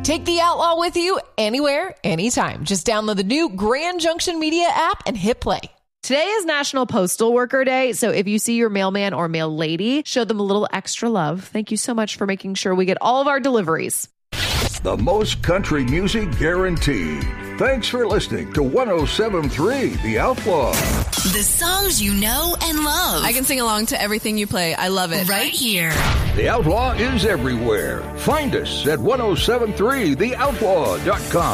Take the Outlaw with you anywhere, anytime. Just download the new Grand Junction Media app and hit play. Today is National Postal Worker Day, so if you see your mailman or mail lady, show them a little extra love. Thank you so much for making sure we get all of our deliveries. The most country music guaranteed. Thanks for listening to 107.3 The Outlaw. The songs you know and love. I can sing along to everything you play. I love it. Right here. The Outlaw is everywhere. Find us at 1073theoutlaw.com.